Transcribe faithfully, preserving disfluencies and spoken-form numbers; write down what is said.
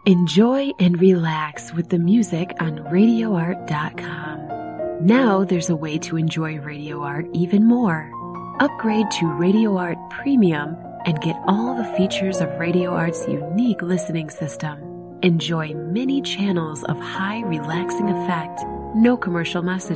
Enjoy and relax with the music on radio art dot com. Now there's a way to enjoy Radio Art even more. Upgrade to Radio Art Premium and get all the features of Radio Art's unique listening system. Enjoy many channels of high relaxing effect, no commercial message.